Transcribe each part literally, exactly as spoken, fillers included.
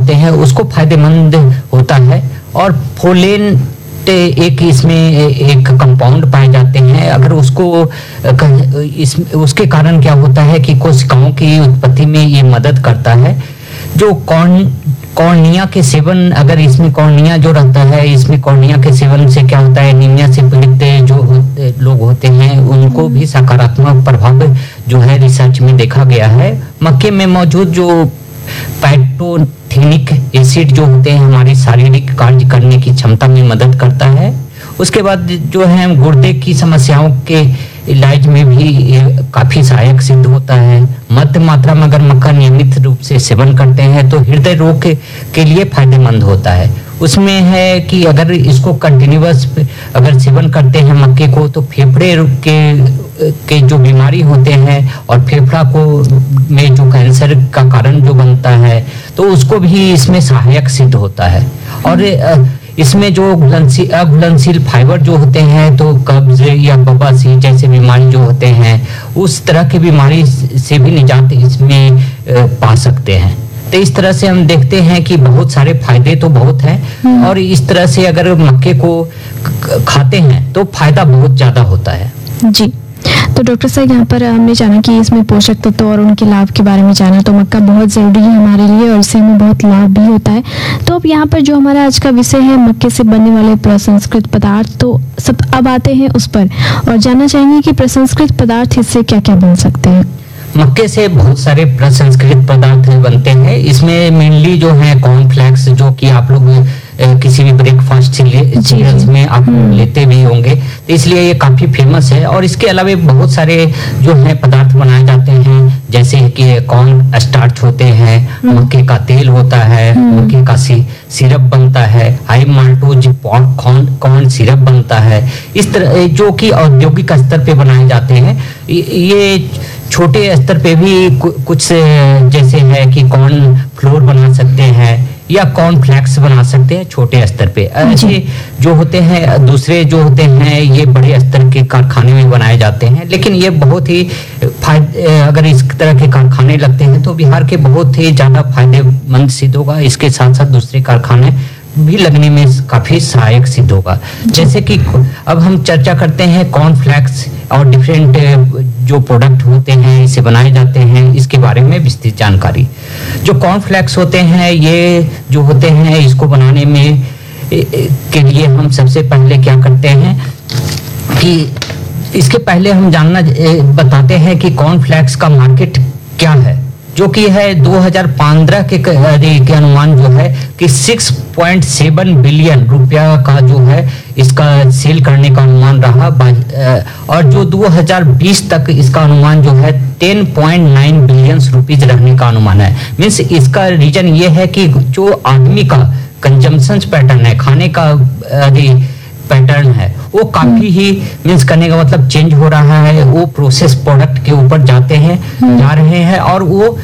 होते हैं उसको फायदेमंद होता है। और फोलेन एक इसमें एक कंपाउंड पाए जाते हैं, अगर उसको इस उसके कारण क्या होता है कि कोशिकाओं की उत्पत्ति में ये मदद करता है। जो कॉर्न कॉर्निया के सेवन, अगर इसमें कॉर्निया जो रहता है, इसमें कॉर्निया के सेवन से क्या होता है, एनीमिया से पीड़ित जो होते, लोग होते हैं उनको भी सकारात्मक प्रभाव जो है रिसर्च में देखा गया है। मक्के में मौजूद जो पैटोथेनिक एसिड जो होते हैं हमारी शारीरिक कार्य करने की क्षमता में मदद करता है। उसके बाद जो है गुर्दे की समस्याओं के इलाज में भी ये काफी सहायक सिद्ध होता है। मध्य मात्रा में अगर मक्का नियमित रूप से सेवन करते हैं तो हृदय रोग के, के लिए फायदेमंद होता है। उसमें है कि अगर इसको कंटिन्यूअस अगर सेवन करते हैं मक्के को तो फेफड़े के के जो बीमारी होते हैं और फेफड़ा को में जो कैंसर का कारण जो बनता है तो उसको भी इसमें सहायक सिद्ध होता है। और इसमें जो घुलनशील अघुलनशील फाइबर जो होते हैं तो कब्ज या बवासीर जैसे बीमारी जो होते हैं उस तरह की बीमारी से भी निजात इसमें पा सकते हैं। तो इस तरह से हम देखते हैं कि बहुत सारे फायदे तो बहुत हैं और इस तरह से अगर मक्के को खाते हैं तो फायदा बहुत ज्यादा होता है। जी, तो डॉक्टर साहब यहाँ पर हमने जाना कि इसमें पोषक तत्व और उनके लाभ के बारे में जाना, तो मक्का बहुत ज़रूरी है हमारे लिए और इससे हमें बहुत लाभ भी होता है। तो अब यहाँ पर जो हमारा आज का विषय है मक्के से बनने वाले प्रसंस्कृत पदार्थ, तो सब अब आते हैं उस पर और जानना चाहेंगे कि प्रसंस्कृत पदार्थ इससे क्या क्या बन सकते हैं। मक्के से बहुत सारे प्रसंस्कृत पदार्थ बनते हैं। इसमें मेनली जो है कॉर्नफ्लेक्स जो कि आप लोग किसी भी ब्रेकफास्ट सीरियल्स में आप लेते भी होंगे, तो इसलिए ये काफी फेमस है। और इसके अलावा बहुत सारे जो है पदार्थ बनाए जाते हैं जैसे कि कॉर्न स्टार्च होते हैं, मक्के का तेल होता है, मक्के का सी, सिरप बनता है, high maltose corn corn syrup बनता है। इस तरह जो कि औद्योगिक स्तर पे बनाए जाते हैं। ये छोटे स्तर पे भी कुछ जैसे है कि कॉर्न फ्लोर बना सकते हैं या कॉर्न फ्लेक्स बना सकते हैं छोटे स्तर पे। ऐसे जो होते हैं दूसरे जो होते हैं ये बड़े स्तर के कारखाने में बनाए जाते हैं। लेकिन ये बहुत ही फायदे, अगर इस तरह के कारखाने लगते हैं तो बिहार के बहुत ही ज्यादा फायदेमंद सिद्ध होगा। इसके साथ साथ दूसरे कारखाने भी लगने में काफी सहायक सिद्ध होगा। जैसे कि अब हम चर्चा करते हैं कॉर्नफ्लेक्स और डिफरेंट जो प्रोडक्ट होते हैं इसे बनाए जाते हैं इसके बारे में विस्तृत जानकारी। जो कॉर्नफ्लेक्स होते हैं ये जो होते हैं इसको बनाने में के लिए हम सबसे पहले क्या करते हैं कि इसके पहले हम जानना बताते हैं कि कॉर्नफ्लेक्स का मार्केट क्या है, जो कि है दो हज़ार पंद्रह के, के अनुमान जो है कि छह पॉइंट सात बिलियन रुपया का जो है इसका सेल करने का अनुमान रहा। और जो दो हज़ार बीस तक इसका अनुमान जो है दस पॉइंट नौ बिलियन रुपीस रहने का अनुमान है। मीन्स इसका रीजन ये है कि जो आदमी का कंजम्पशन पैटर्न है, खाने का पैटर्न है, वो काफी ही मीन्स करने का मतलब चेंज हो रहा है। वो प्रोसेस प्रोडक्ट के ऊपर जाते हैं जा रहे हैं और वो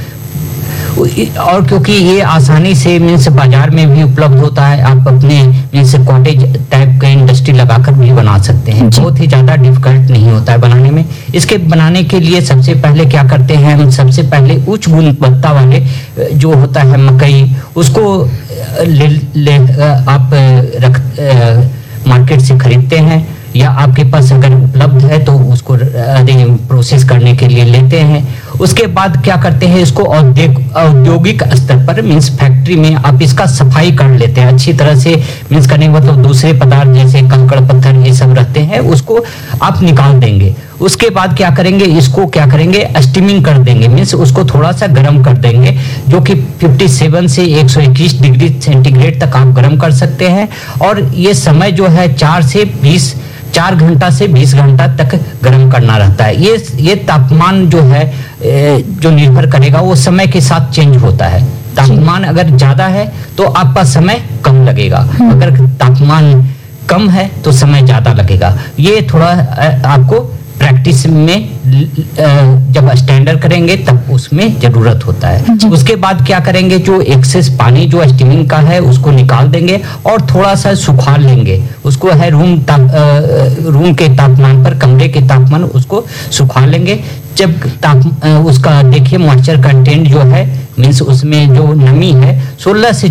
और क्योंकि ये आसानी से मीन्स बाजार में भी उपलब्ध होता है, आप अपने मीन्स कॉटेज टाइप का इंडस्ट्री लगाकर भी बना सकते हैं। बहुत ही ज्यादा डिफिकल्ट नहीं होता है बनाने में। इसके बनाने के लिए सबसे पहले क्या करते हैं हम, सबसे पहले उच्च गुणवत्ता वाले जो होता है मकई उसको ले, ले आप रख मार्केट से खरीदते हैं या आपके पास अगर उपलब्ध है तो उसको प्रोसेस करने के लिए लेते हैं। उसके बाद क्या करते हैं इसको औद्योगिक स्तर पर मीन्स फैक्ट्री में आप इसका सफाई कर लेते हैं अच्छी तरह से। मीन्स करने के मतलब दूसरे पदार्थ जैसे कंकड़ पत्थर ये सब रहते हैं उसको आप निकाल देंगे। उसके बाद क्या करेंगे इसको क्या करेंगे स्टीमिंग कर देंगे, मीन्स उसको थोड़ा सा गर्म कर देंगे जो कि सत्तावन से एक सौ इक्कीस डिग्री सेंटीग्रेड तक आप गर्म कर सकते हैं। और ये समय जो है चार से बीस चार घंटा से बीस घंटा तक गर्म करना रहता है। ये ये तापमान जो है जो निर्भर करेगा वो समय के साथ चेंज होता है। तापमान अगर ज्यादा है तो आपका समय कम लगेगा, अगर तापमान कम है तो समय ज्यादा लगेगा। ये थोड़ा आपको प्रैक्टिस में जब स्टैंडर्ड करेंगे तब उसमें जरूरत होता है। उसके बाद क्या करेंगे जो एक्सेस पानी जो स्टीमिंग का है उसको निकाल देंगे और थोड़ा सा सुखा लेंगे उसको है रूम रूम के तापमान पर, कमरे के तापमान उसको सुखा लेंगे। जब ताप उसका देखिए मॉइस्चर कंटेंट जो है मीन्स उसमें जो नमी है सोलह से